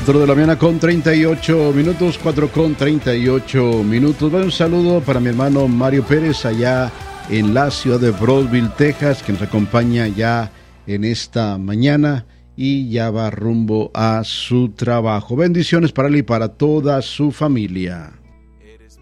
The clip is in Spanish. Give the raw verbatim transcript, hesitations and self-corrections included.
cuatro de la mañana con treinta y ocho minutos, cuatro con treinta y ocho minutos. Un saludo para mi hermano Mario Pérez allá en la ciudad de Brownsville, Texas, que nos acompaña ya en esta mañana y ya va rumbo a su trabajo. Bendiciones para él y para toda su familia.